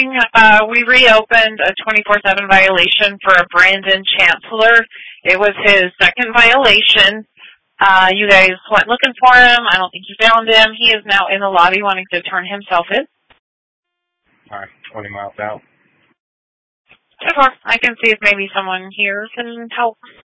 We reopened a 24/7 violation for a Brandon Chancellor. It was his second violation. You guys went looking for him. I don't think you found him. He is now in the lobby wanting to turn himself in. All right, 20 miles out. Sure. I can see if maybe someone here can help.